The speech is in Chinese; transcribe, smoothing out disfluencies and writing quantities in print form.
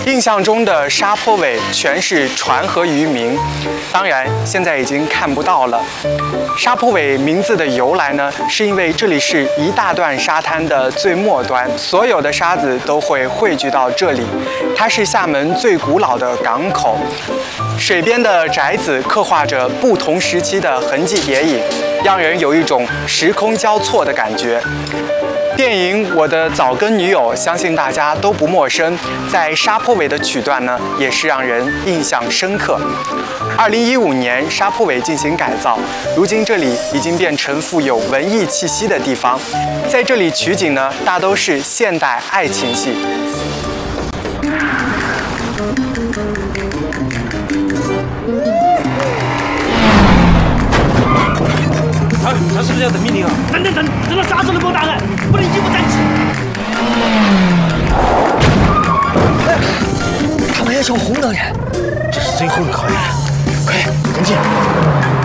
印象中的沙坡尾全是船和渔民，当然现在已经看不到了。沙坡尾名字的由来呢，是因为这里是一大段沙滩的最末端，所有的沙子都会汇聚到这里。它是厦门最古老的港口，水边的宅子刻画着不同时期的痕迹叠影，让人有一种时空交错的感觉。电影《我的早更女友》相信大家都不陌生，在沙坡尾的曲段呢，也是让人印象深刻。2015年，沙坡尾进行改造，如今这里已经变成富有文艺气息的地方。在这里取景呢，大都是现代爱情戏。 他是不是要等命令啊？等，等到啥时候能给我打开？不能一不站起。 他们要闯红灯耶！这是最后的考验了，快跟进！